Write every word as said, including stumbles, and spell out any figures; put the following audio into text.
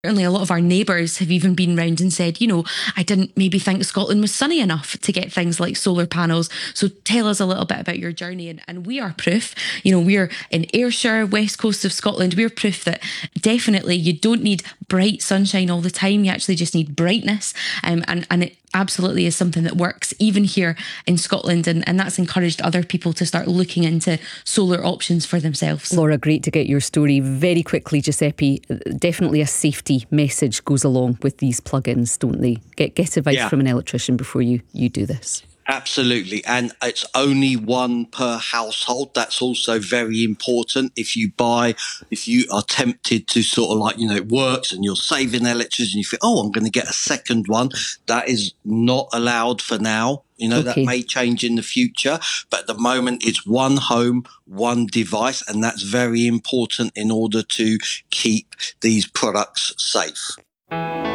Certainly, a lot of our neighbours have even been round and said, you know, I didn't maybe think Scotland was sunny enough to get things like solar panels. So tell us a little bit about your journey. And, and we are proof, you know, we're in Ayrshire, west coast of Scotland. We're proof that definitely you don't need bright sunshine all the time. You actually just need brightness. Um, and, and it absolutely is something that works even here in Scotland. And, and that's encouraged other people to start looking into solar options for themselves. Laura, great to get your story. Very quickly, Giuseppe, definitely a safety message goes along with these plugins, don't they? Get get advice yeah. from an electrician before you, you do this. Absolutely. And it's only one per household. That's also very important. If you buy, if you are tempted to sort of like, you know, it works and you're saving electricity and you think, oh, I'm going to get a second one. That is not allowed for now. You know, okay. That may change in the future. But at the moment, it's one home, one device. And that's very important in order to keep these products safe.